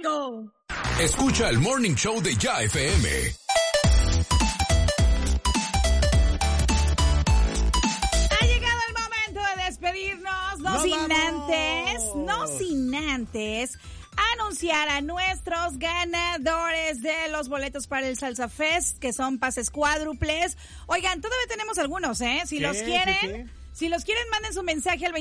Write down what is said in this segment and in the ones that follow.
México. Escucha el Morning Show de Ya FM. Ha llegado el momento de despedirnos, no sin antes anunciar a nuestros ganadores de los boletos para el Salsa Fest, que son pases cuádruples. Oigan, todavía tenemos algunos, Si los quieren... Si los quieren, manden su mensaje al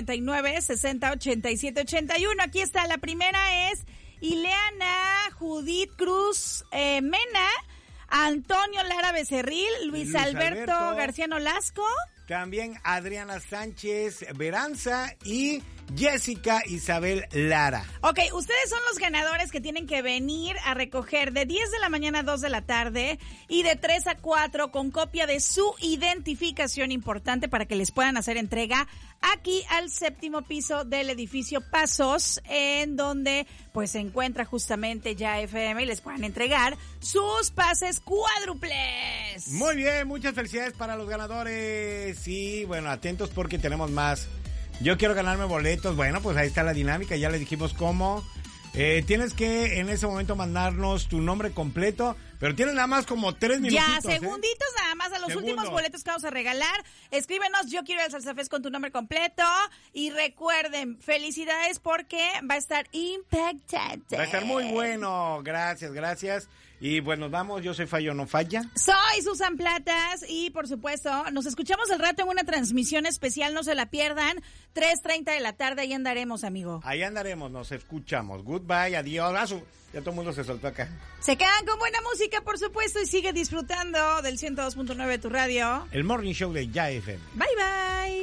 2299-608781. Aquí está, la primera es Ileana Judith Cruz Mena, Antonio Lara Becerril, Luis Alberto García Nolasco. También Adriana Sánchez Veranza y Jessica Isabel Lara. Ok, ustedes son los ganadores que tienen que venir a recoger de 10 de la mañana a 2 de la tarde y de 3 a 4 con copia de su identificación importante para que les puedan hacer entrega aquí al 7º piso del edificio Pasos, en donde pues se encuentra justamente Ya FM y les puedan entregar sus pases cuádruples. Muy bien, muchas felicidades para los ganadores y bueno, atentos porque tenemos más. Yo quiero ganarme boletos. Bueno, pues ahí está la dinámica, ya le dijimos cómo. Tienes que en ese momento mandarnos tu nombre completo, pero tienes nada más como 3 minutitos. Ya, segunditos nada más a los últimos boletos que vamos a regalar. Escríbenos, yo quiero el Salsa Fest con tu nombre completo. Y recuerden, felicidades porque va a estar impactante. Va a estar muy bueno. Gracias. Y pues nos vamos, yo soy Fallo No Falla. Soy Susan Platas y por supuesto nos escuchamos el rato en una transmisión especial, no se la pierdan, 3:30 de la tarde, ahí andaremos, amigo. Ahí andaremos, nos escuchamos. Goodbye, adiós. Ya todo el mundo se soltó acá. Se quedan con buena música, por supuesto, y sigue disfrutando del 102.9 de tu radio. El Morning Show de Ya FM. Bye, bye.